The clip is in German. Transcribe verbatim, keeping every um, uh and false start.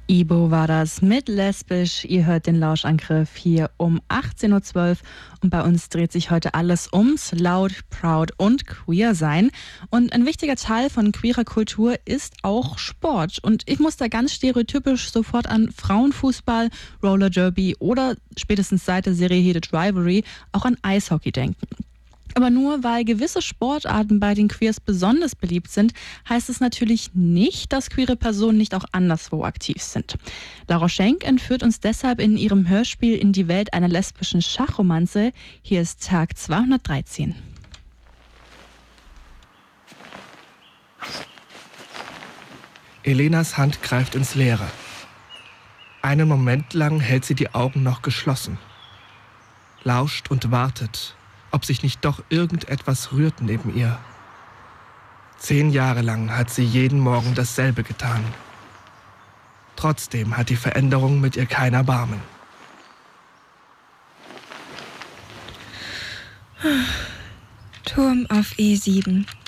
Ibo war das mit lesbisch. Ihr hört den Lauschangriff hier um achtzehn Uhr zwölf und bei uns dreht sich heute alles ums laut, proud und queer sein. Und ein wichtiger Teil von queerer Kultur ist auch Sport. Und ich muss da ganz stereotypisch sofort an Frauenfußball, Roller Derby oder spätestens seit der Serie Heated Rivalry auch an Eishockey denken. Aber nur weil gewisse Sportarten bei den Queers besonders beliebt sind, heißt es natürlich nicht, dass queere Personen nicht auch anderswo aktiv sind. Laura Schenk entführt uns deshalb in ihrem Hörspiel in die Welt einer lesbischen Schachromanze. Hier ist Tag zweihundertdreizehn. Elenas Hand greift ins Leere. Einen Moment lang hält sie die Augen noch geschlossen, lauscht und wartet, ob sich nicht doch irgendetwas rührt neben ihr. Zehn Jahre lang hat sie jeden Morgen dasselbe getan. Trotzdem hat die Veränderung mit ihr kein Erbarmen. Turm auf E sieben.